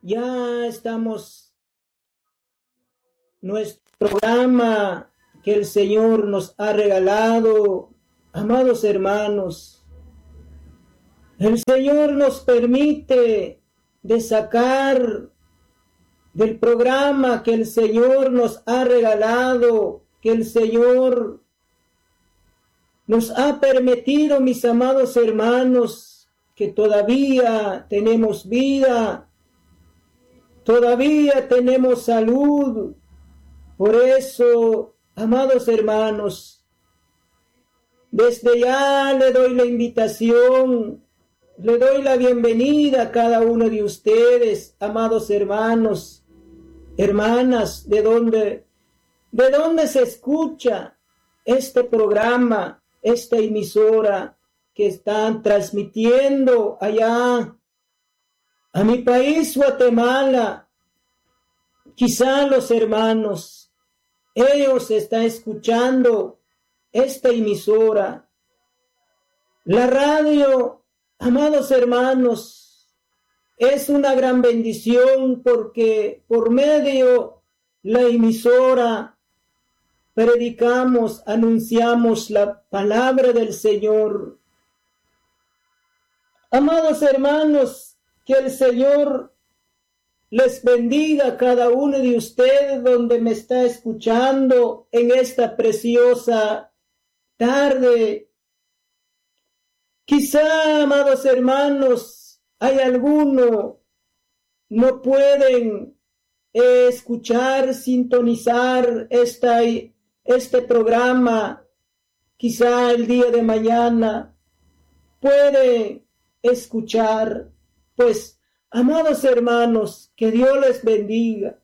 Ya estamos, nuestro programa que el Señor nos ha regalado, amados hermanos. El Señor nos permite de sacar del programa que el Señor nos ha regalado, que el Señor nos ha permitido, mis amados hermanos, que todavía tenemos vida, todavía tenemos salud. Por eso, amados hermanos, desde ya le doy la invitación, le doy la bienvenida a cada uno de ustedes, amados hermanos, hermanas, de donde se escucha este programa, esta emisora que están transmitiendo allá a mi país, Guatemala. Quizá los hermanos, ellos están escuchando esta emisora. La radio, amados hermanos, es una gran bendición porque por medio de la emisora predicamos, anunciamos la palabra del Señor. Amados hermanos, que el Señor les bendiga a cada uno de ustedes donde me está escuchando en esta preciosa tarde. Quizá, amados hermanos, hay algunos no pueden escuchar, sintonizar este programa. Quizá el día de mañana puede escuchar. Pues, amados hermanos, que Dios les bendiga.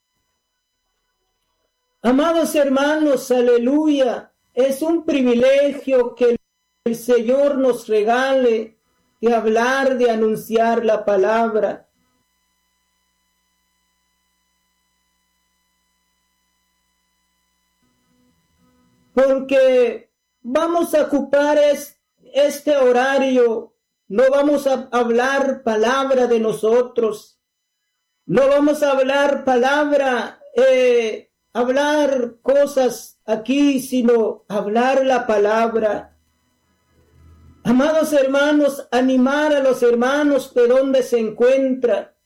Amados hermanos, aleluya. Es un privilegio que el Señor nos regale de hablar, de anunciar la palabra. Porque vamos a ocupar este horario. No vamos a hablar palabra de nosotros. No vamos a hablar hablar cosas aquí, sino hablar la palabra. Amados hermanos, animar a los hermanos de donde se encuentra.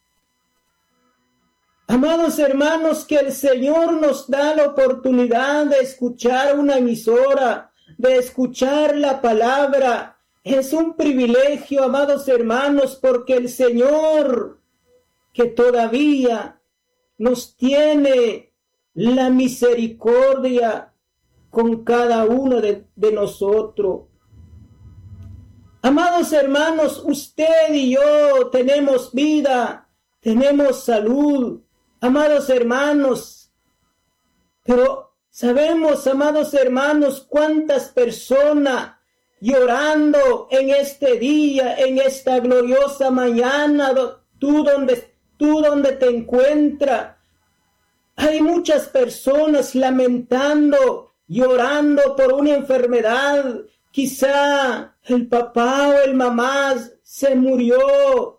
Amados hermanos, que el Señor nos da la oportunidad de escuchar una emisora, de escuchar la palabra. Es un privilegio, amados hermanos, porque el Señor, que todavía nos tiene la misericordia con cada uno de nosotros. Amados hermanos, usted y yo tenemos vida, tenemos salud, amados hermanos, pero sabemos, amados hermanos, cuántas personas llorando en este día, en esta gloriosa mañana, tú donde te encuentras. Hay muchas personas lamentando, llorando por una enfermedad. Quizá el papá o el mamá se murió.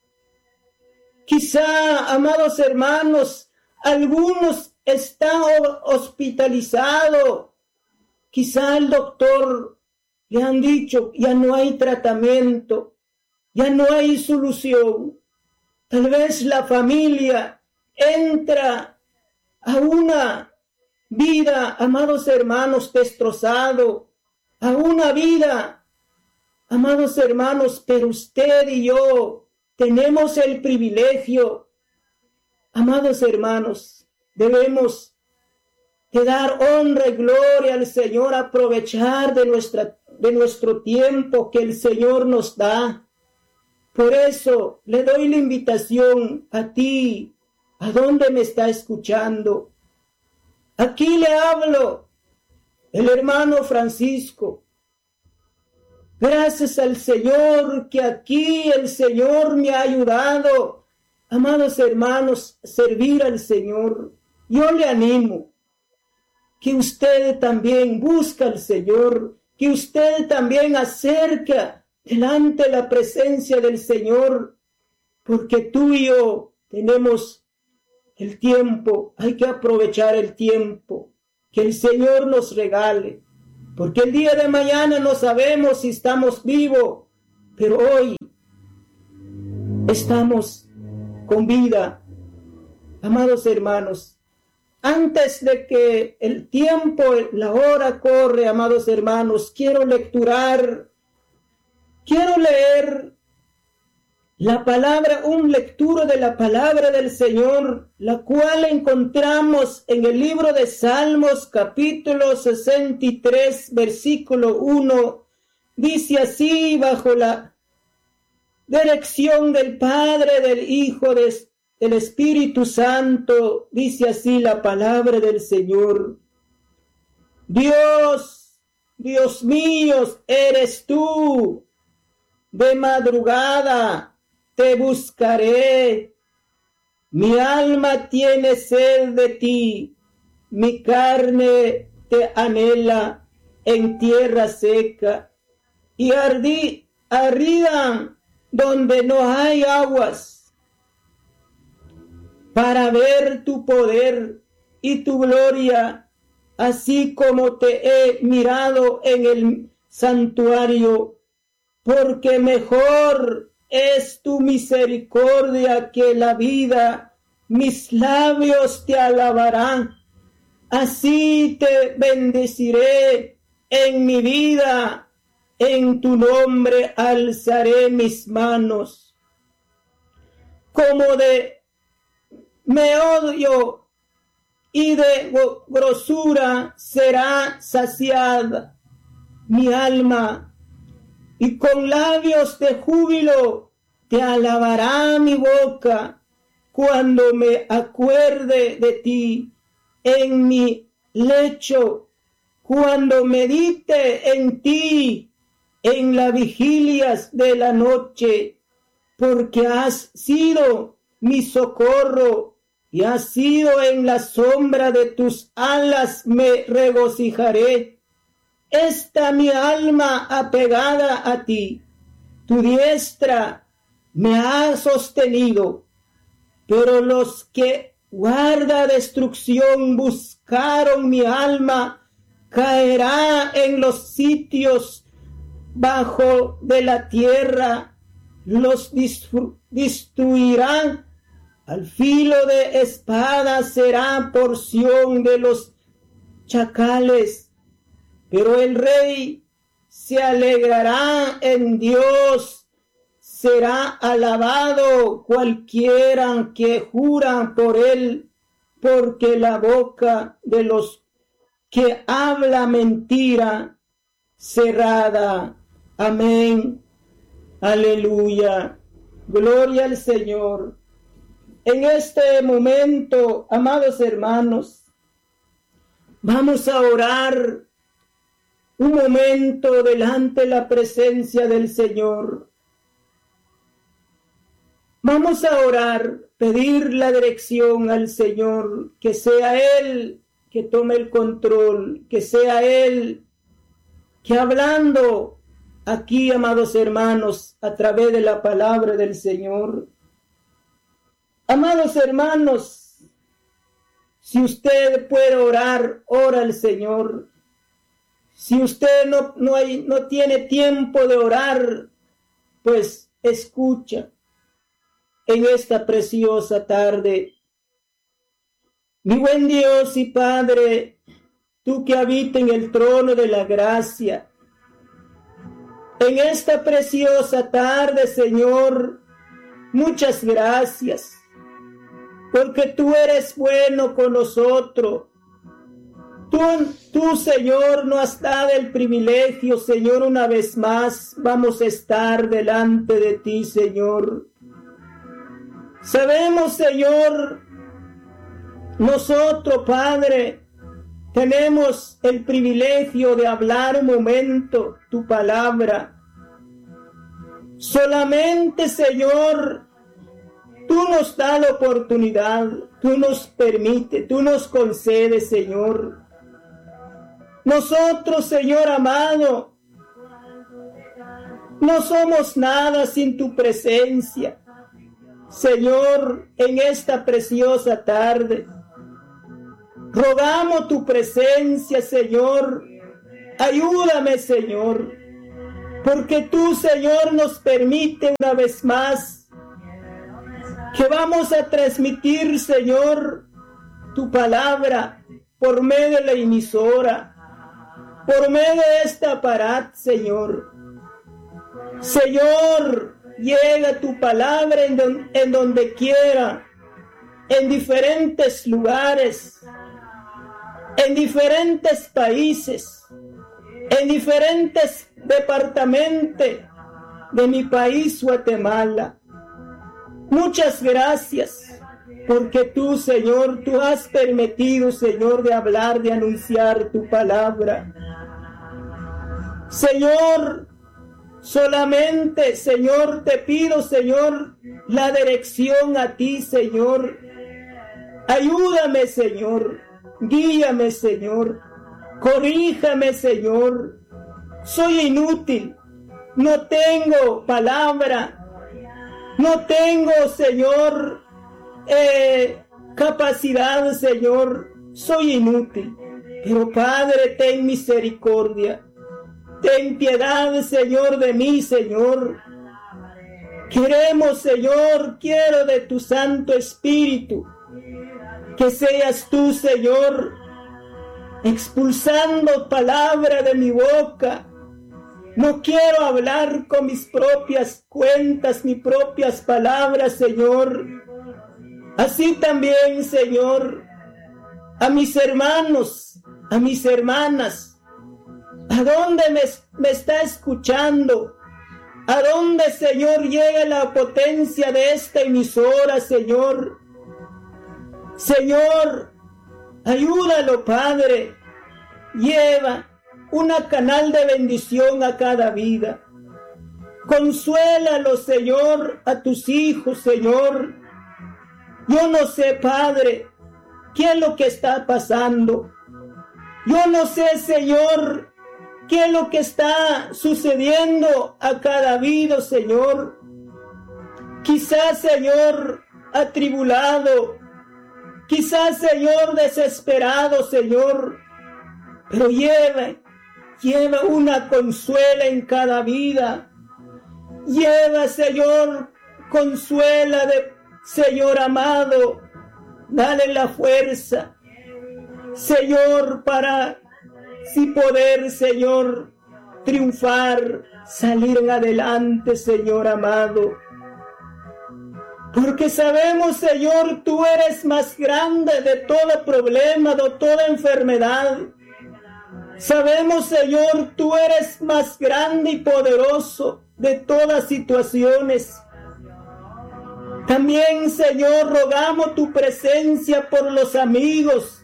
Quizá, amados hermanos, algunos están hospitalizados. Quizá el doctor le han dicho, ya no hay tratamiento, ya no hay solución. Tal vez la familia entra a una vida, amados hermanos, destrozado, a una vida, amados hermanos, pero usted y yo tenemos el privilegio, amados hermanos, debemos de dar honra y gloria al Señor, aprovechar de nuestro tiempo que el Señor nos da. Por eso le doy la invitación a ti, a donde me está escuchando. Aquí le hablo, el hermano Francisco. Gracias al Señor que aquí el Señor me ha ayudado, amados hermanos, a servir al Señor. Yo le animo que usted también busque al Señor, que usted también acerca delante de la presencia del Señor porque tú y yo tenemos el tiempo, hay que aprovechar el tiempo que el Señor nos regale, porque el día de mañana no sabemos si estamos vivos, pero hoy estamos con vida. Amados hermanos, antes de que el tiempo, la hora corre, amados hermanos, quiero leer la palabra, un lectura de la palabra del Señor, la cual encontramos en el libro de Salmos, capítulo 63, versículo 1. Dice así, bajo la dirección del Padre, del Hijo, del Espíritu Santo, dice así la palabra del Señor. Dios, Dios mío, eres tú. De madrugada te buscaré. Mi alma tiene sed de ti. Mi carne te anhela en tierra seca. Y ardidan donde no hay aguas, para ver tu poder y tu gloria, así como te he mirado en el santuario, porque mejor es tu misericordia que la vida. Mis labios te alabarán, así te bendeciré en mi vida. En tu nombre alzaré mis manos. Como de meollo y de grosura será saciada mi alma, y con labios de júbilo te alabará mi boca, cuando me acuerde de ti en mi lecho, cuando medite en ti en las vigilias de la noche, porque has sido mi socorro, y has sido en la sombra de tus alas me regocijaré. Está mi alma apegada a ti, tu diestra me ha sostenido, pero los que guarda destrucción buscaron mi alma, caerá en los sitios bajo de la tierra, los destruirán, al filo de espada será porción de los chacales, pero el rey se alegrará en Dios, será alabado cualquiera que jura por él, porque la boca de los que habla mentira cerrada. Amén. Aleluya. Gloria al Señor. En este momento, amados hermanos, vamos a orar un momento delante de la presencia del Señor. Vamos a orar, pedir la dirección al Señor, que sea Él que tome el control, que sea Él que hablando aquí, amados hermanos, a través de la palabra del Señor. Amados hermanos, si usted puede orar, ora al Señor. Si usted no tiene tiempo de orar, pues escucha en esta preciosa tarde. Mi buen Dios y Padre, tú que habitas en el trono de la gracia, en esta preciosa tarde, Señor, muchas gracias, porque tú eres bueno con nosotros. Tú, Señor, nos has dado el privilegio, Señor, una vez más vamos a estar delante de ti, Señor. Sabemos, Señor, nosotros, Padre, tenemos el privilegio de hablar un momento tu palabra. Solamente, Señor, tú nos das la oportunidad, tú nos permites, tú nos concedes, Señor. Nosotros, Señor amado, no somos nada sin tu presencia. Señor, en esta preciosa tarde. Rogamos tu presencia, Señor. Ayúdame, Señor, porque tú, Señor, nos permite una vez más que vamos a transmitir, Señor, tu palabra por medio de la emisora, por medio de este aparato, Señor. Señor, llega tu palabra en donde quiera, en diferentes lugares, en diferentes países, en diferentes departamentos de mi país, Guatemala. Muchas gracias, porque tú, Señor, tú has permitido, Señor, de hablar, de anunciar tu palabra. Señor, solamente, Señor, te pido, Señor, la dirección a ti, Señor. Ayúdame, Señor. Guíame, Señor. Corríjame, Señor. Soy inútil. No tengo palabra. No tengo, Señor, capacidad, Señor. Soy inútil. Pero, Padre, ten misericordia. Ten piedad, Señor, de mí, Señor. Queremos, Señor, quiero de tu Santo Espíritu. Que seas tú, Señor, expulsando palabra de mi boca. No quiero hablar con mis propias cuentas, mis propias palabras, Señor. Así también, Señor, a mis hermanos, a mis hermanas, ¿a dónde me está escuchando? ¿A dónde, Señor, llega la potencia de esta emisora, Señor? Señor, ayúdalo, Padre. Lleva una canal de bendición a cada vida. Consuélalo, Señor, a tus hijos, Señor. Yo no sé, Padre, qué es lo que está pasando. Yo no sé, Señor, qué es lo que está sucediendo a cada vida, Señor. Quizás, Señor, atribulado. Quizás, Señor, desesperado, Señor. Pero lleva una consuela en cada vida. Lleva, Señor, consuela de Señor amado. Dale la fuerza, Señor, para si poder, Señor, triunfar, salir adelante, Señor amado. Porque sabemos, Señor, tú eres más grande de todo problema, de toda enfermedad. Sabemos, Señor, tú eres más grande y poderoso de todas situaciones. También, Señor, rogamos tu presencia por los amigos,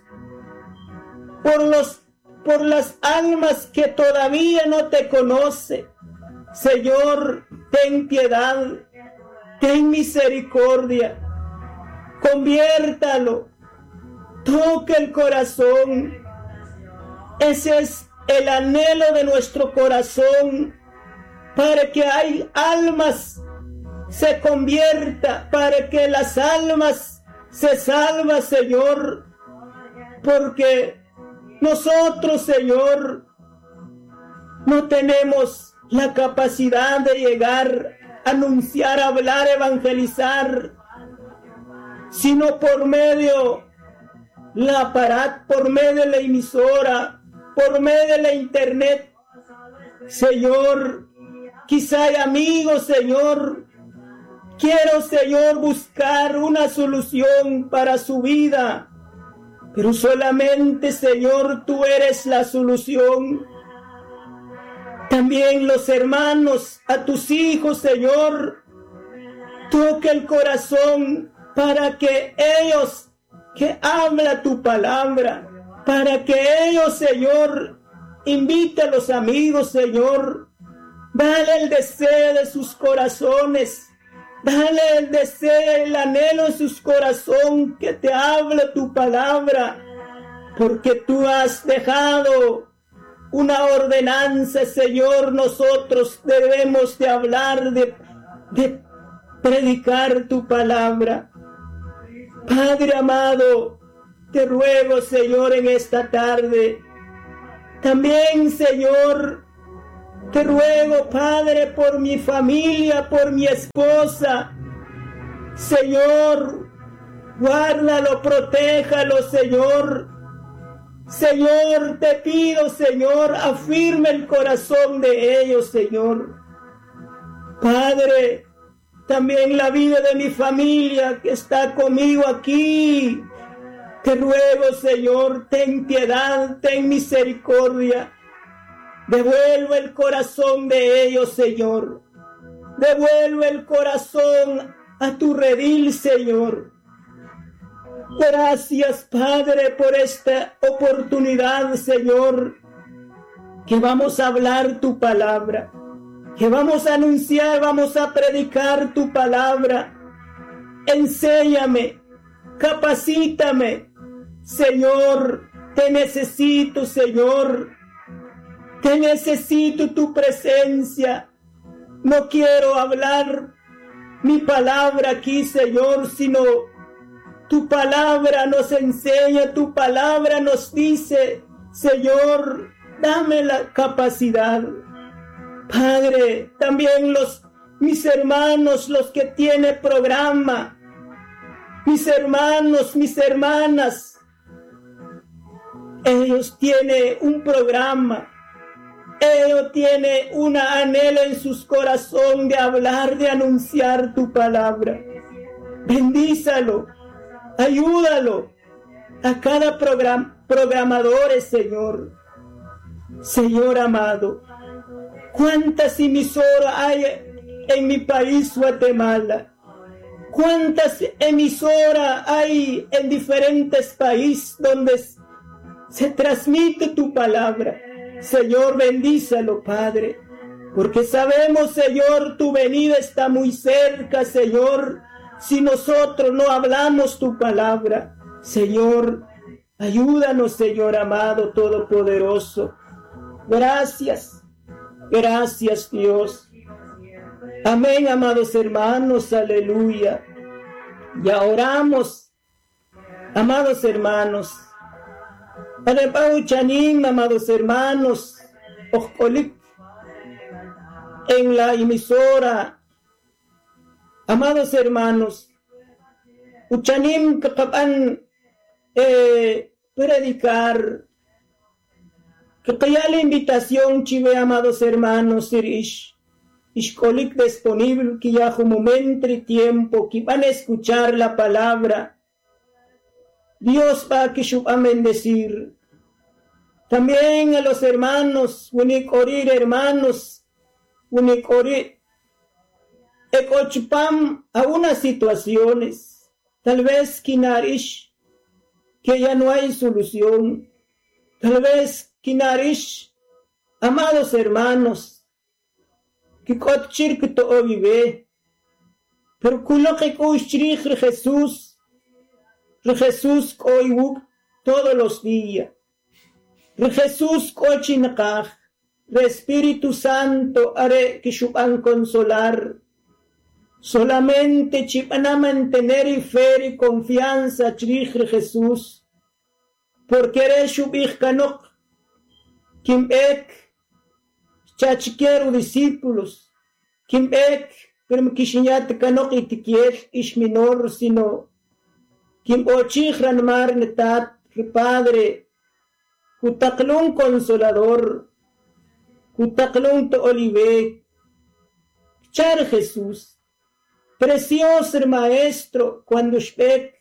por las almas que todavía no te conocen. Señor, ten piedad, ten misericordia, conviértalo, toca el corazón. Ese es el anhelo de nuestro corazón, para que hay almas se convierta, para que las almas se salvan, Señor, porque nosotros, Señor, no tenemos la capacidad de llegar a anunciar, hablar, evangelizar, sino por medio del aparato, por medio de la emisora, por medio de la internet. Señor, quizá hay amigos, Señor. Quiero, Señor, buscar una solución para su vida, pero solamente, Señor, tú eres la solución. También los hermanos, a tus hijos, Señor, toca el corazón para que ellos, que habla tu palabra, para que ellos, Señor, invite a los amigos, Señor. Dale el deseo de sus corazones. Dale el deseo, el anhelo de sus corazones, que te hable tu palabra, porque tú has dejado una ordenanza, Señor. Nosotros debemos de hablar, de predicar tu palabra. Padre amado, te ruego, Señor, en esta tarde. También, Señor, te ruego, Padre, por mi familia, por mi esposa. Señor, guárdalo, protéjalo, Señor. Señor, te pido, Señor, afirma el corazón de ellos, Señor. Padre, también la vida de mi familia que está conmigo aquí. Te ruego, Señor, ten piedad, ten misericordia. Devuelve el corazón de ellos, Señor. Devuelve el corazón a tu redil, Señor. Gracias, Padre, por esta oportunidad, Señor, que vamos a hablar tu palabra, que vamos a anunciar, vamos a predicar tu palabra. Enséñame, capacítame, Señor, te necesito, Señor, te necesito tu presencia. No quiero hablar mi palabra aquí, Señor, sino tu palabra nos enseña, tu palabra nos dice, Señor, dame la capacidad. Padre, también mis hermanos, los que tienen programa, mis hermanos, mis hermanas, ellos tienen un programa, ellos tienen una anhelo en sus corazones de hablar, de anunciar tu palabra. Bendízalo, ayúdalo a cada programador, Señor. Señor amado, ¿cuántas emisoras hay en mi país, Guatemala? ¿Cuántas emisoras hay en diferentes países donde se transmite tu palabra? Señor, bendízalo, Padre, porque sabemos, Señor, tu venida está muy cerca, Señor. Si nosotros no hablamos tu palabra, Señor, ayúdanos, Señor amado, todopoderoso. Gracias, gracias, Dios. Amén, amados hermanos, aleluya. Ya oramos, amados hermanos. Amados hermanos, en la emisora, amados hermanos, Uchanim kapan predicar, que ya la invitación, chive, amados hermanos, Sirish, Ishkolik disponible, que ya un momento y tiempo, que van a escuchar la palabra. Dios va a que a bendecir. También a los hermanos, unikorir hermanos, unikorir, ekochpam a unas situaciones, tal vez kinarish, que ya no hay solución, tal vez kinarish, amados hermanos, que kotchir que to vive, pero kulo que kushri Jesús koiwuk todos los días. Jesús kochinakaj, Espíritu Santo haré que chupan consolar. Solamente chipan mantener y fe y confianza chri Jesús. Porque eres chubich kanok, kimbek, chachiquero discípulos, kimbek, pero kishinyat kanok itikiel ish minor, sino Kim ochihran marnetat, Padre, Kutaklong consolador, Kutaklong to olive, Char Jesús, precioso maestro, cuando shpek.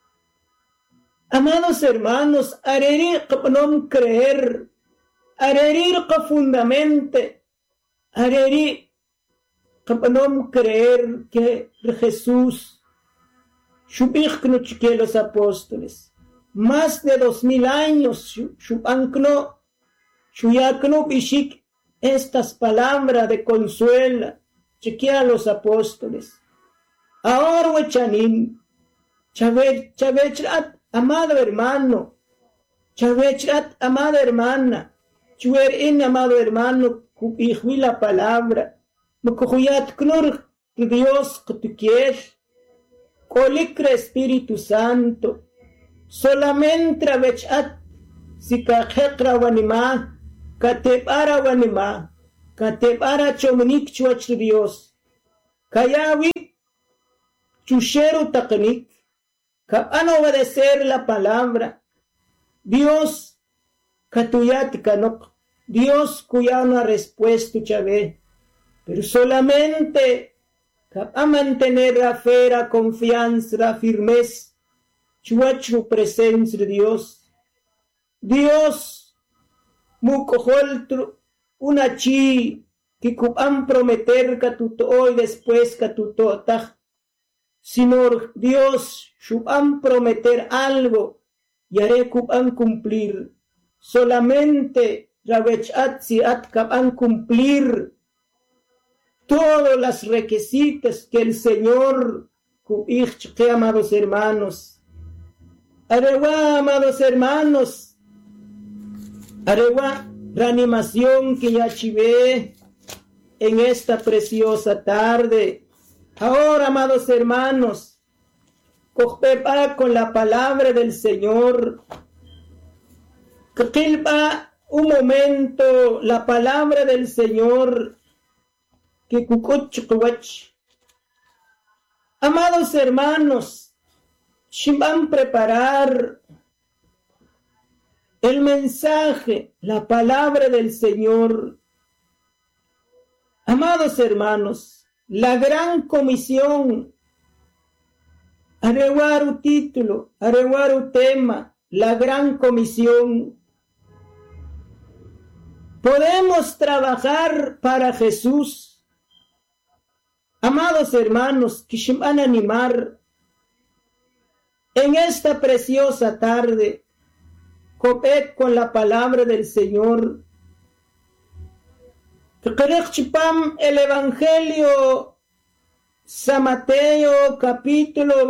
Amados hermanos, arerir kapnom creer, arerir ka fundamente, arerir kapnom creer que Jesús Shubikno chique los apóstoles, más de 2000 años, Shubankno, Shuyakno bishik, estas palabras de consuelo, chique a los apóstoles. Ahora wechanim, chavechrat, amado hermano, chavechrat, amada hermana, chuerin, amado hermano, kupihui la palabra, mukuyat knur, Dios que tú quieres, colicre Espíritu Santo, solamente a vechat, si cajekra wanima, katebara wanima, katebara chomunik chuach Dios, kayawi chushero taknik, ka ano obedecer la palabra, Dios katuyat kanok, Dios cuya una respuesta chave, pero solamente a mantener la fe, la confianza, la firmeza, chuachu presencia de Dios. Dios, mucojoltro, una chi, que cupan prometer que tu hoy después que tu totaj. Sino Dios, chupan prometer algo, y haré cupan cumplir. Solamente, rabechat si at capan cumplir todos los requisitos que el Señor, amados hermanos, arewa, amados hermanos, arewa, reanimación que ya chivé en esta preciosa tarde. Ahora, amados hermanos, cogepa con la palabra del Señor, cogepa un momento la palabra del Señor, que amados hermanos, van a preparar el mensaje, la palabra del Señor. Amados hermanos, la gran comisión, areguar título, areguar tema, la gran comisión. Podemos trabajar para Jesús. Amados hermanos, que se van a animar en esta preciosa tarde, con la palabra del Señor. El Evangelio San Mateo, capítulo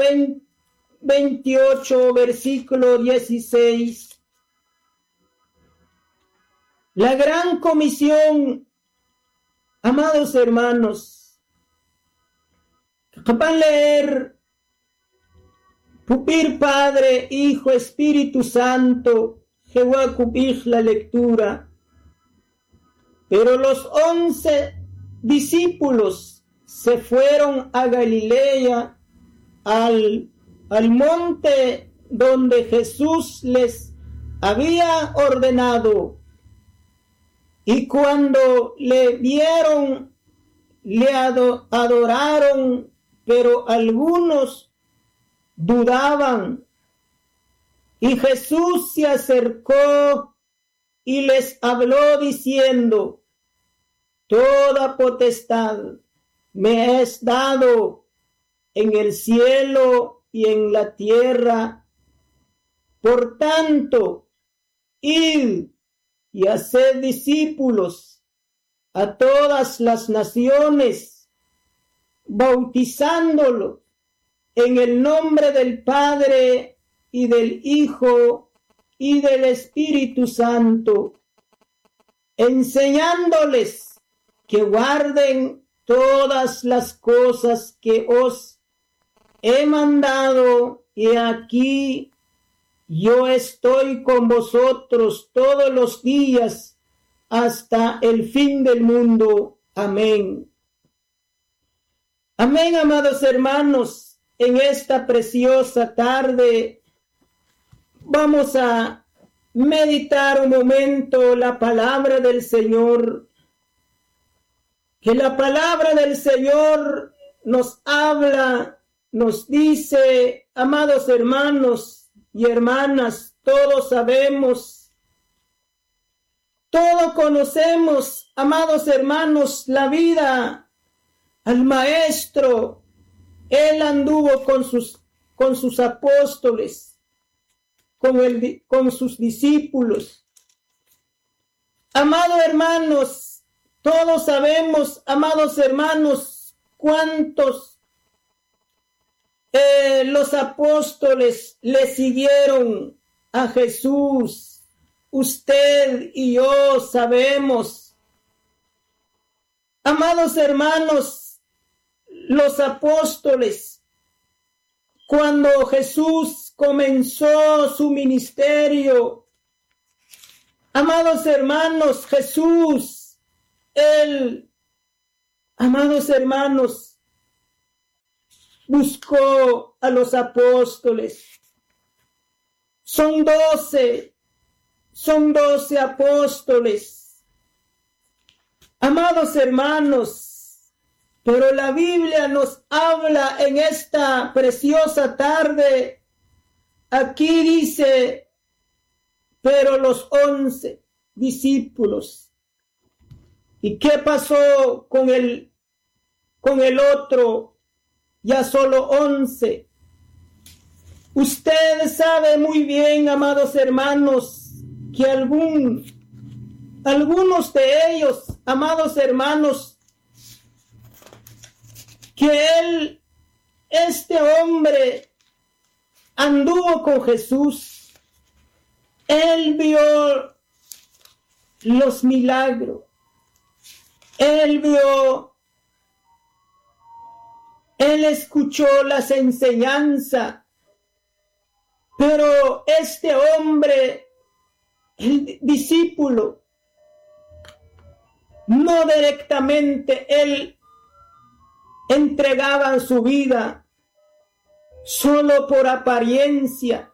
28, versículo 16. La gran comisión, amados hermanos, van a leer, pupir Padre, Hijo, Espíritu Santo, Jehová cubrir la lectura. Pero los 11 discípulos se fueron a Galilea, al monte donde Jesús les había ordenado. Y cuando le vieron, le adoraron, pero algunos dudaban. Y Jesús se acercó y les habló diciendo: toda potestad me es dado en el cielo y en la tierra. Por tanto, id y haced discípulos a todas las naciones, bautizándolos en el nombre del Padre y del Hijo y del Espíritu Santo, enseñándoles que guarden todas las cosas que os he mandado, y aquí yo estoy con vosotros todos los días hasta el fin del mundo. Amén. Amén, amados hermanos. En esta preciosa tarde vamos a meditar un momento la palabra del Señor. Que la palabra del Señor nos habla, nos dice, amados hermanos y hermanas, todos sabemos, todos conocemos, amados hermanos, la vida al Maestro. Él anduvo con sus apóstoles, con sus discípulos. Amados hermanos, todos sabemos, amados hermanos, cuántos los apóstoles le siguieron a Jesús. Usted y yo sabemos. Amados hermanos, los apóstoles, cuando Jesús comenzó su ministerio, amados hermanos, Jesús, amados hermanos, buscó a los apóstoles. Son 12 apóstoles. Amados hermanos, pero la Biblia nos habla en esta preciosa tarde. Aquí dice, pero los 11 discípulos. ¿Y qué pasó con el otro? Ya solo 11. Usted sabe muy bien, amados hermanos, que algunos de ellos, amados hermanos, que este hombre anduvo con Jesús. Él vio los milagros. Él escuchó las enseñanzas. Pero este hombre, el discípulo, no directamente él entregaba su vida solo por apariencia,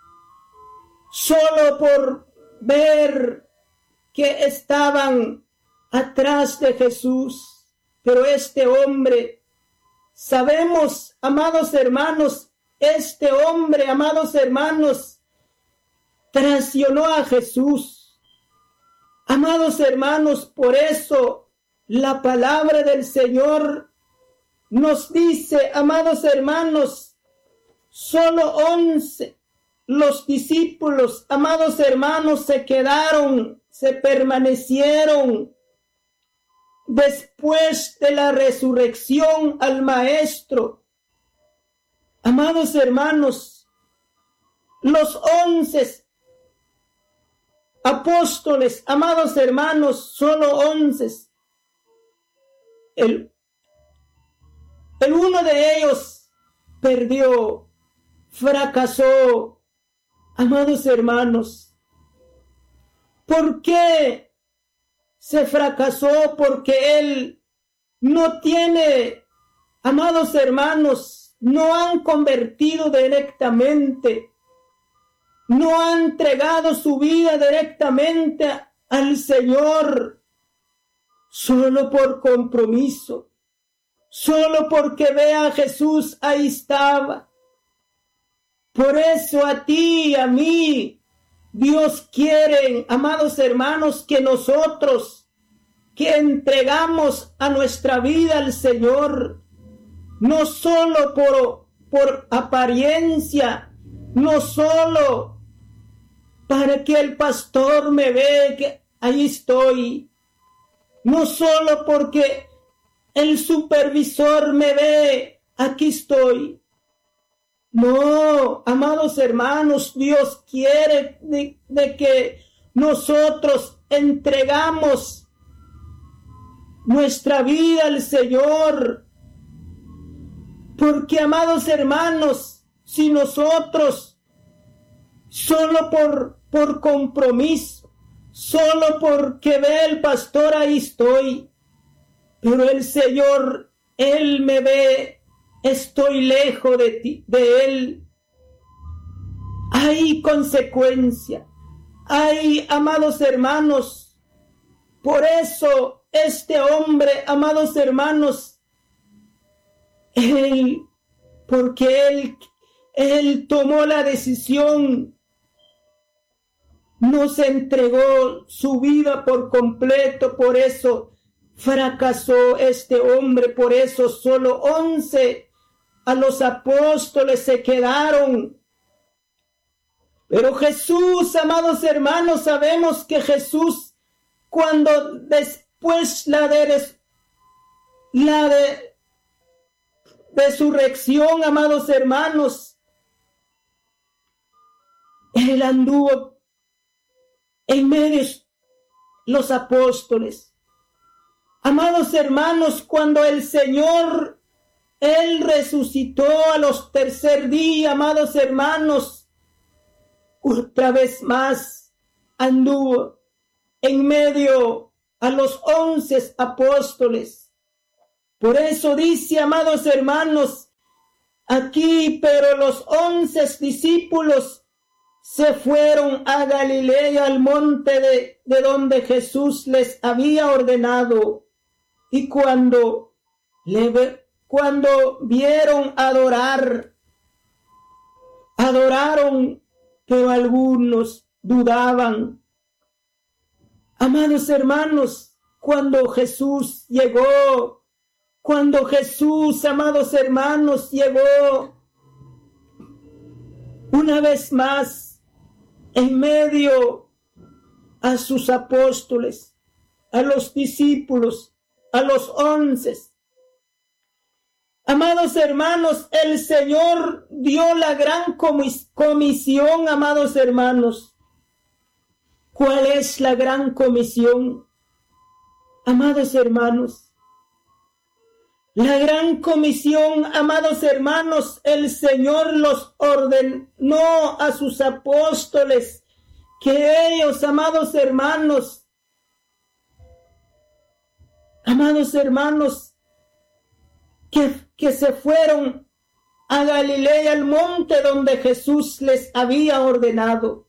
solo por ver que estaban atrás de Jesús. Pero este hombre, sabemos, amados hermanos, este hombre, amados hermanos, traicionó a Jesús. Amados hermanos, por eso la palabra del Señor nos dice, amados hermanos, solo 11 los discípulos, amados hermanos, se permanecieron después de la resurrección al Maestro. Amados hermanos, los 11 apóstoles, amados hermanos, solo 11. El uno de ellos perdió, fracasó. Amados hermanos, ¿por qué se fracasó? Porque él no tiene, amados hermanos, no han convertido directamente, no han entregado su vida directamente al Señor, solo por compromiso, solo porque vea a Jesús, ahí estaba. Por eso a ti y a mí, Dios quiere, amados hermanos, que nosotros, que entregamos a nuestra vida al Señor, no solo por apariencia, no solo para que el pastor me vea que ahí estoy, no solo porque el supervisor me ve, aquí estoy. No, amados hermanos, Dios quiere de que nosotros entregamos nuestra vida al Señor. Porque, amados hermanos, si nosotros solo por compromiso, solo porque ve el pastor, ahí estoy, pero el Señor, Él me ve, estoy lejos de Él, hay consecuencia, hay, amados hermanos. Por eso este hombre, amados hermanos, porque él tomó la decisión, no se entregó su vida por completo, por eso fracasó este hombre, por eso solo 11 a los apóstoles se quedaron. Pero Jesús, amados hermanos, sabemos que Jesús, cuando después la resurrección, amados hermanos, Él anduvo en medio de los apóstoles. Amados hermanos, cuando el Señor Él resucitó a los tercer día, amados hermanos. Otra vez más anduvo en medio a los 11 apóstoles. Por eso dice, amados hermanos, aquí, pero los 11 discípulos se fueron a Galilea, al monte de donde Jesús les había ordenado. Y cuando vieron adoraron, pero algunos dudaban. Amados hermanos, cuando Jesús, amados hermanos, llegó una vez más en medio a sus apóstoles, a los discípulos, a los 11. Amados hermanos, el Señor dio la gran comisión, amados hermanos. ¿Cuál es la gran comisión? Amados hermanos, la gran comisión, amados hermanos, el Señor los ordenó a sus apóstoles que ellos, amados hermanos, que se fueron a Galilea, al monte donde Jesús les había ordenado.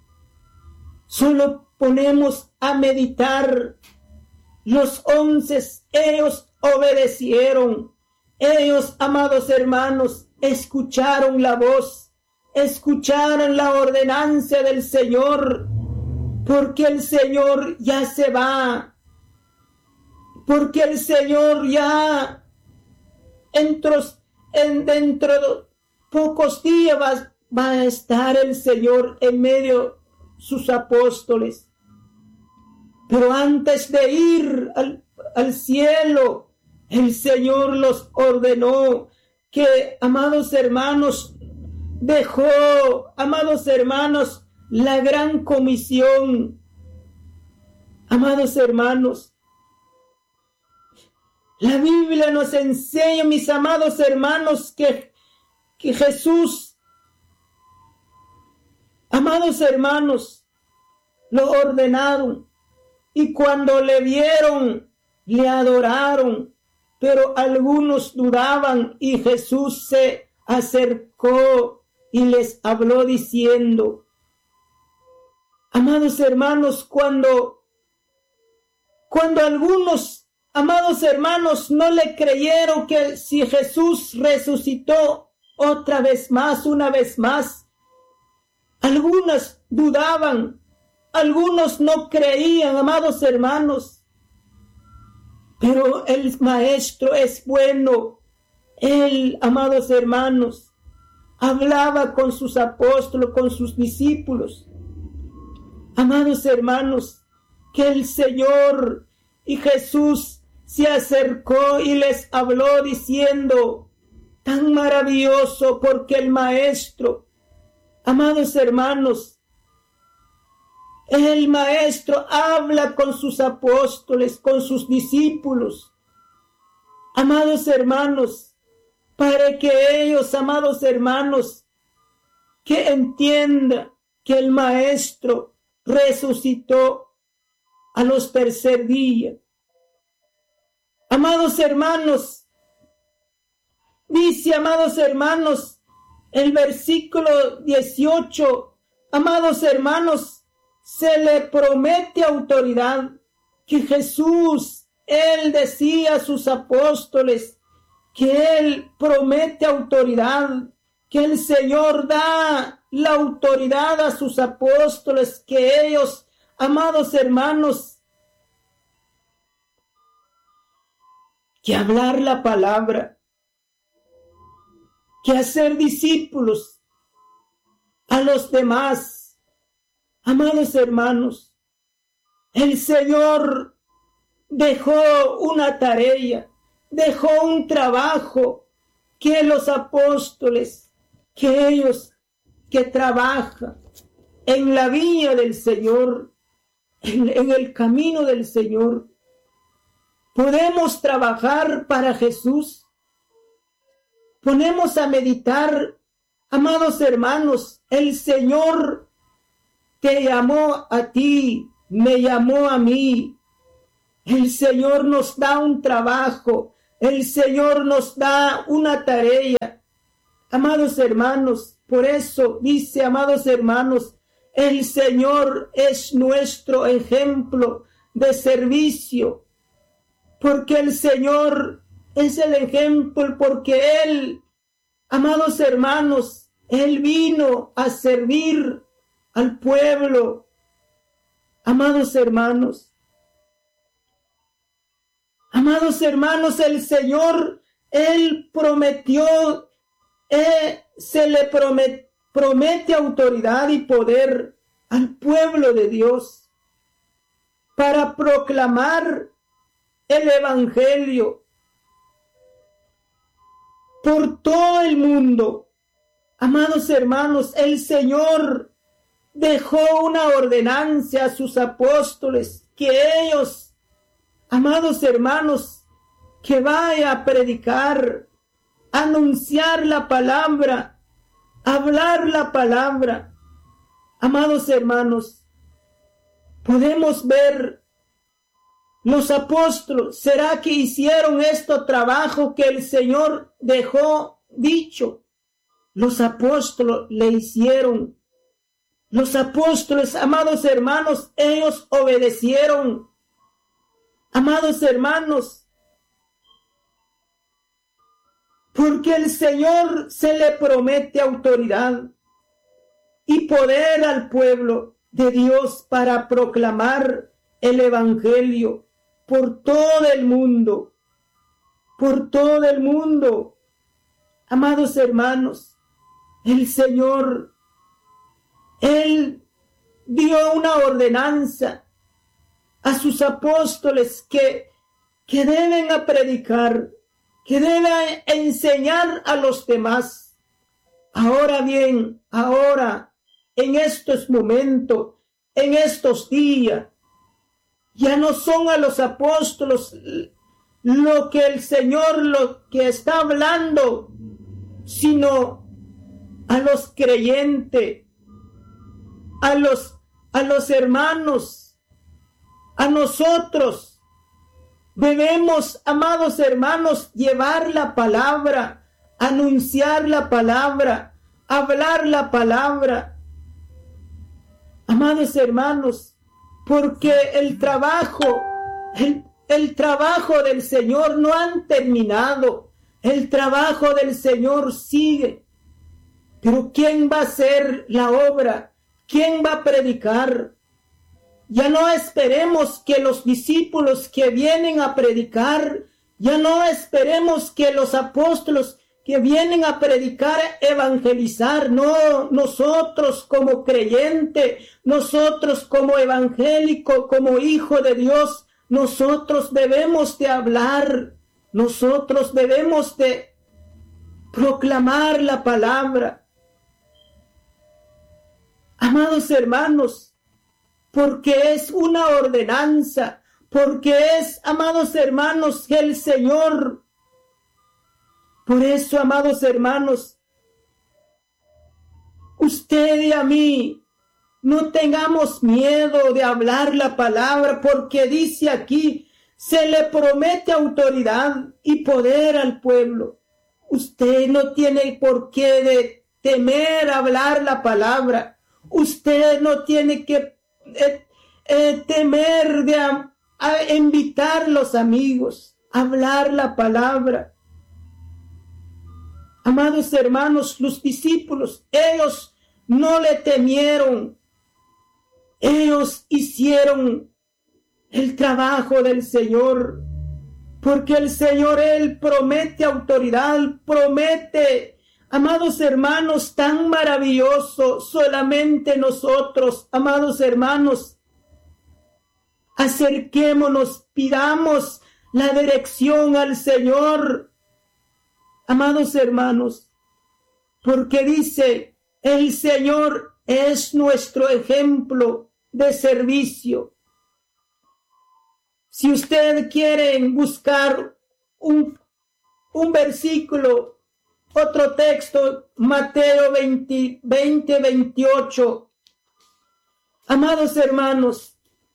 Solo ponemos a meditar. Los 11, ellos obedecieron. Ellos, amados hermanos, escucharon la voz, escucharon la ordenanza del Señor, porque el Señor ya se va, porque el Señor ya dentro de pocos días va a estar el Señor en medio de sus apóstoles. Pero antes de ir al cielo, el Señor los ordenó que, amados hermanos, dejó, amados hermanos, la gran comisión. Amados hermanos, la Biblia nos enseña, mis amados hermanos, que Jesús, amados hermanos, lo ordenaron. Y cuando le vieron, le adoraron, pero algunos dudaban, y Jesús se acercó y les habló diciendo, amados hermanos, cuando algunos, amados hermanos, no le creyeron que si Jesús resucitó otra vez más, una vez más, algunos dudaban, algunos no creían, amados hermanos. Pero el Maestro es bueno. Él, amados hermanos, hablaba con sus apóstoles, con sus discípulos. Amados hermanos, que el Señor y Jesús se acercó y les habló diciendo, tan maravilloso, porque el Maestro, amados hermanos, el Maestro habla con sus apóstoles, con sus discípulos, amados hermanos, para que ellos, amados hermanos, que entiendan que el Maestro resucitó a los tercer día. Amados hermanos, dice, amados hermanos, el versículo 18, amados hermanos, se le promete autoridad, que Jesús, Él decía a sus apóstoles, que Él promete autoridad, que el Señor da la autoridad a sus apóstoles, que ellos, amados hermanos, que hablar la palabra, que hacer discípulos a los demás. Amados hermanos, el Señor dejó una tarea, dejó un trabajo que los apóstoles, que ellos que trabajan en la vía del Señor, en el camino del Señor, podemos trabajar para Jesús. ponemos a meditar, amados hermanos, el Señor te llamó a ti, me llamó a mí. El Señor nos da un trabajo, el Señor nos da una tarea. Amados hermanos, por eso dice, amados hermanos, el Señor es nuestro ejemplo de servicio, porque el Señor es el ejemplo, porque Él, amados hermanos, Él vino a servir al pueblo. Amados hermanos, el Señor, Él prometió, se le promete autoridad y poder al pueblo de Dios para proclamar el Evangelio por todo el mundo. Amados hermanos, el Señor dejó una ordenanza a sus apóstoles que ellos, amados hermanos, que vaya a predicar, anunciar la palabra, hablar la palabra. Amados hermanos, podemos ver los apóstoles, ¿será que hicieron este trabajo que el Señor dejó dicho? Los apóstoles le hicieron. Los apóstoles, amados hermanos, ellos obedecieron. Amados hermanos, porque el Señor se le promete autoridad y poder al pueblo de Dios para proclamar el Evangelio por todo el mundo, por todo el mundo. Amados hermanos, el Señor, Él dio una ordenanza a sus apóstoles que deben a predicar, que deben enseñar a los demás. Ahora bien, ahora, en estos momentos, en estos días, ya no son a los apóstoles lo que el Señor lo que está hablando, sino a los creyentes, a los hermanos, a nosotros. Debemos, amados hermanos, llevar la palabra, anunciar la palabra, hablar la palabra. Amados hermanos, porque el trabajo del Señor no han terminado. El trabajo del Señor sigue. Pero ¿quién va a hacer la obra? ¿Quién va a predicar? Ya no esperemos que los discípulos que vienen a predicar, ya no esperemos que los apóstoles que vienen a predicar, evangelizar. No, nosotros como creyente, nosotros como evangélico, como hijo de Dios, nosotros debemos de hablar, nosotros debemos de proclamar la palabra. Amados hermanos, porque es una ordenanza, porque es, amados hermanos, que el Señor. Por eso, amados hermanos, usted y a mí, no tengamos miedo de hablar la palabra, porque dice aquí, se le promete autoridad y poder al pueblo. Usted no tiene por qué de temer hablar la palabra. Usted no tiene que temer de invitar a los amigos, hablar la palabra. Amados hermanos, los discípulos, ellos no le temieron. Ellos hicieron el trabajo del Señor, porque el Señor, Él promete autoridad, promete. Amados hermanos, tan maravilloso, solamente nosotros, amados hermanos, acerquémonos, pidamos la dirección al Señor, amados hermanos, porque dice, el Señor es nuestro ejemplo de servicio. Si usted quiere buscar un versículo Otro texto, Mateo 28. Amados hermanos,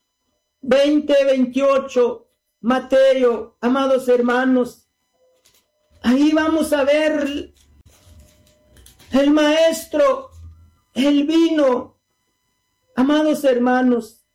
28, Mateo, amados hermanos. Ahí vamos a ver el maestro, el vino, amados hermanos.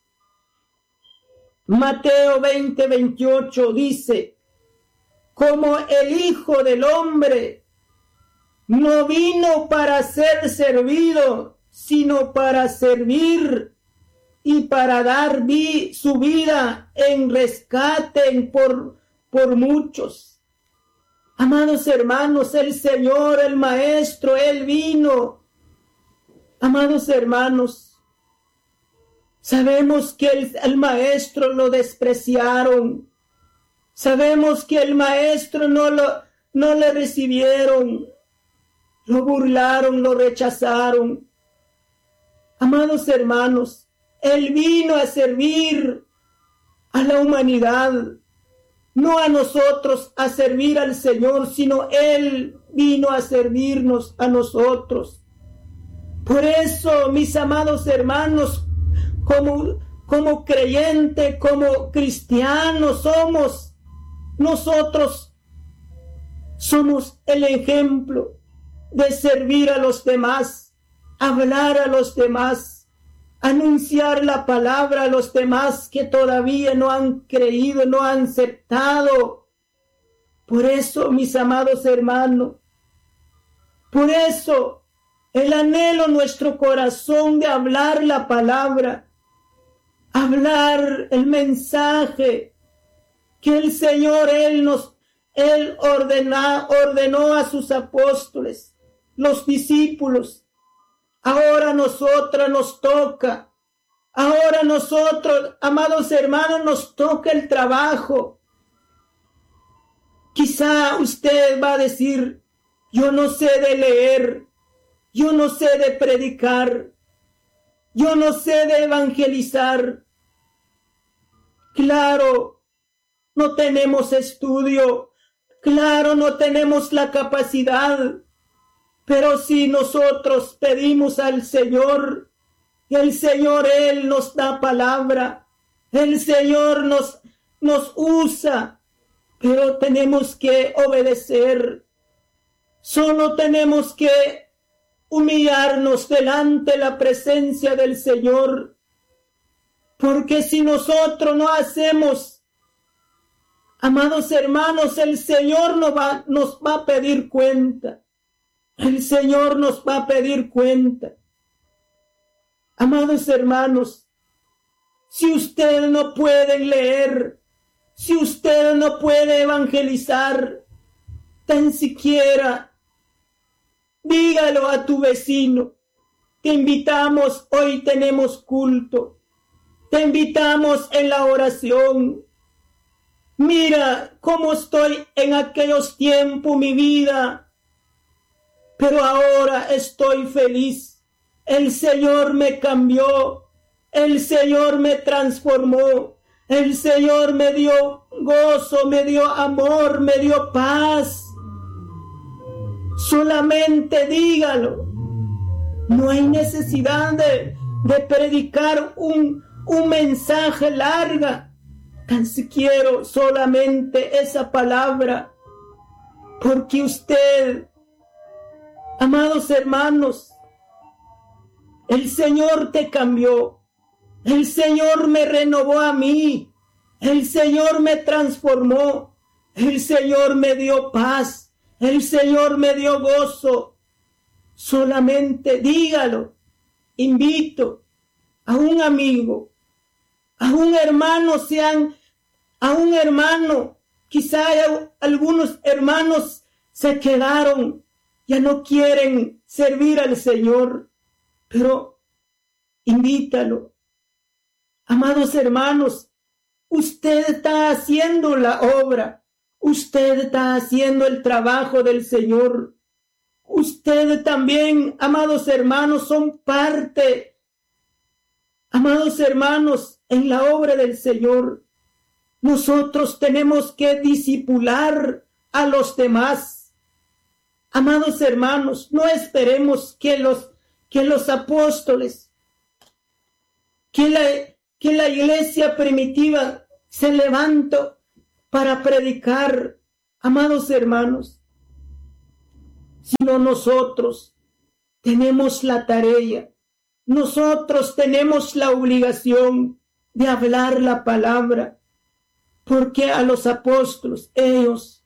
Mateo 28 dice, como el Hijo del Hombre no vino para ser servido, sino para servir y para dar su vida en rescate por muchos. Amados hermanos, el Señor, el Maestro, Él vino. Amados hermanos, sabemos que el Maestro lo despreciaron. Sabemos que el Maestro no le recibieron. Lo burlaron, lo rechazaron. Amados hermanos, Él vino a servir a la humanidad, no a nosotros a servir al Señor, sino Él vino a servirnos a nosotros. Por eso, mis amados hermanos, como creyente, como cristianos nosotros somos el ejemplo de servir a los demás, hablar a los demás, anunciar la palabra a los demás que todavía no han creído, no han aceptado. Por eso, mis amados hermanos, por eso el anhelo en nuestro corazón de hablar la palabra, hablar el mensaje que el Señor, Él ordenó a sus apóstoles, los discípulos. Ahora a nosotros nos toca. Ahora nosotros, amados hermanos, nos toca el trabajo. Quizá usted va a decir, yo no sé de leer, yo no sé de predicar, yo no sé de evangelizar. Claro, no tenemos estudio, claro, no tenemos la capacidad. Pero si nosotros pedimos al Señor, el Señor, Él nos da palabra, el Señor nos usa, pero tenemos que obedecer. Solo tenemos que humillarnos delante de la presencia del Señor, porque si nosotros no hacemos, amados hermanos, el Señor nos va a pedir cuenta. El Señor nos va a pedir cuenta. Amados hermanos, si ustedes no pueden leer, si ustedes no pueden evangelizar, tan siquiera dígalo a tu vecino. Te invitamos, hoy tenemos culto. Te invitamos en la oración. Mira cómo estoy en aquellos tiempos, mi vida. Pero ahora estoy feliz. El Señor me cambió. El Señor me transformó. El Señor me dio gozo, me dio amor, me dio paz. Solamente dígalo. No hay necesidad de predicar un mensaje larga. Tan siquiera solamente esa palabra. Porque usted, amados hermanos, el Señor te cambió. El Señor me renovó a mí. El Señor me transformó. El Señor me dio paz. El Señor me dio gozo. Solamente dígalo. Invito a un amigo, a un hermano, quizá algunos hermanos se quedaron, ya no quieren servir al Señor, pero invítalo. Amados hermanos, usted está haciendo la obra, usted está haciendo el trabajo del Señor. Usted también, amados hermanos, son parte, amados hermanos, en la obra del Señor. Nosotros tenemos que discipular a los demás, Amados hermanos, no esperemos que los apóstoles, que la iglesia primitiva se levantó para predicar, amados hermanos, sino nosotros tenemos la tarea, nosotros tenemos la obligación de hablar la palabra, porque a los apóstoles ellos,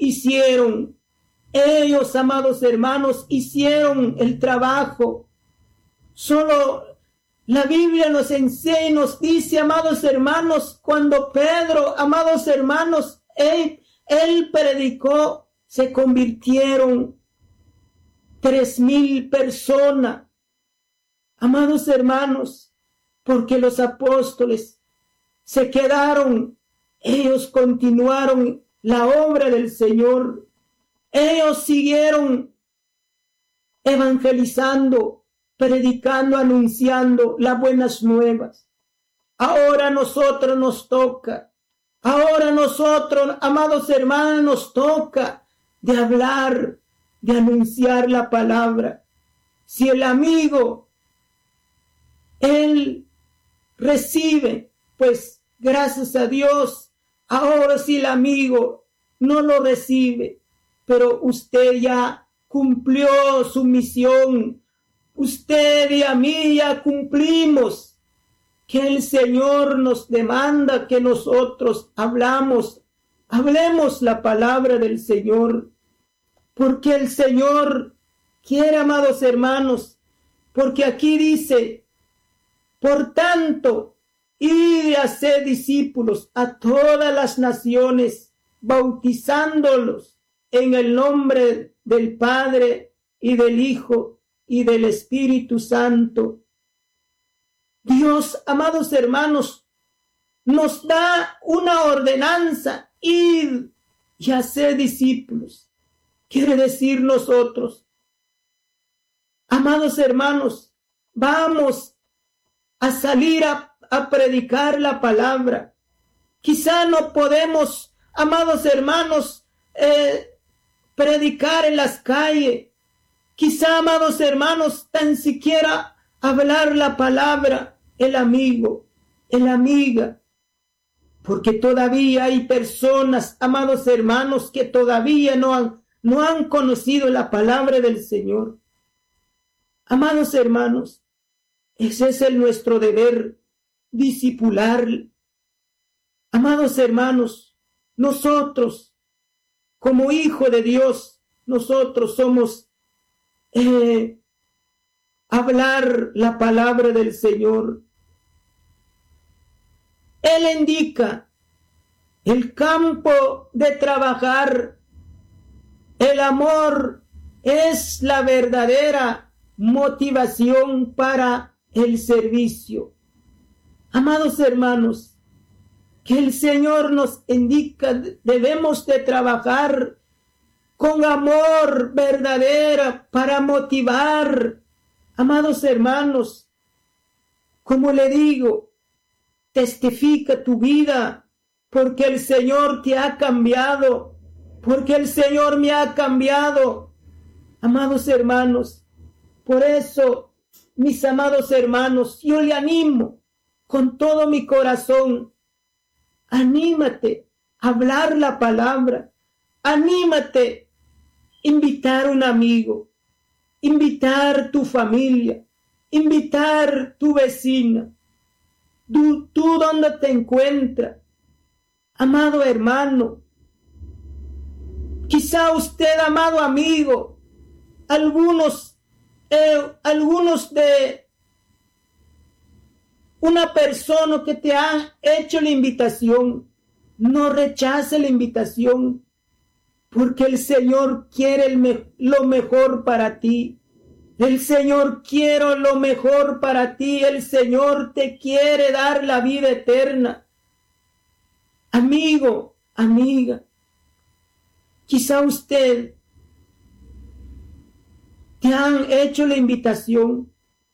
amados hermanos, hicieron el trabajo. Solo la Biblia nos enseña y nos dice, amados hermanos, cuando Pedro, amados hermanos, él predicó, se convirtieron 3,000 personas. Amados hermanos, porque los apóstoles se quedaron, ellos continuaron la obra del Señor. Ellos siguieron evangelizando, predicando, anunciando las buenas nuevas. Ahora a nosotros nos toca, amados hermanos, nos toca de hablar, de anunciar la palabra. Si el amigo, él recibe, pues gracias a Dios. Ahora si el amigo no lo recibe, pero usted ya cumplió su misión. Usted y a mí ya cumplimos. Que el Señor nos demanda que nosotros hablemos la palabra del Señor. Porque el Señor quiere, amados hermanos, porque aquí dice, por tanto, id y haced discípulos a todas las naciones, bautizándolos en el nombre del Padre y del Hijo y del Espíritu Santo. Dios, amados hermanos, nos da una ordenanza, id y haced discípulos. Quiere decir nosotros, amados hermanos, vamos a salir a predicar la palabra. Quizá no podemos, amados hermanos, predicar en las calles. Quizá, amados hermanos, tan siquiera hablar la palabra, el amigo, la amiga. Porque todavía hay personas, amados hermanos, que todavía no han conocido la palabra del Señor. Amados hermanos, ese es nuestro deber, discipular. Amados hermanos, nosotros, como hijo de Dios, nosotros somos hablar la palabra del Señor. Él indica el campo de trabajar. El amor es la verdadera motivación para el servicio. Amados hermanos, que el Señor nos indica, debemos de trabajar con amor verdadero para motivar. Amados hermanos, como le digo, testifica tu vida, porque el Señor te ha cambiado, porque el Señor me ha cambiado. Amados hermanos, por eso, mis amados hermanos, yo le animo con todo mi corazón. Anímate a hablar la palabra. Anímate a invitar a un amigo, invitar tu familia, invitar tu vecina. Tú donde te encuentras, amado hermano. Quizá usted, amado amigo, algunos de una persona que te ha hecho la invitación, no rechace la invitación, porque el Señor quiere lo mejor para ti. El Señor quiere lo mejor para ti. El Señor te quiere dar la vida eterna. Amigo, amiga, quizá usted te han hecho la invitación,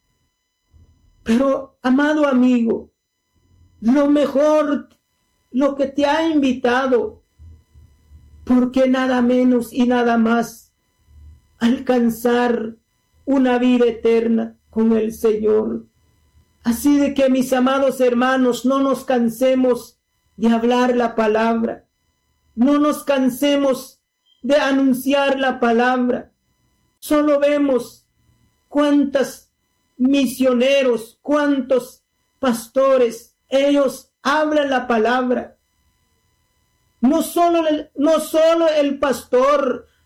pero, amado amigo, lo mejor, lo que te ha invitado, porque nada menos y nada más alcanzar una vida eterna con el Señor. Así de que, mis amados hermanos, no nos cansemos de hablar la palabra. No nos cansemos de anunciar la palabra. Solo vemos cuántos misioneros, cuántos pastores, ellos hablan la palabra. No solo el pastor,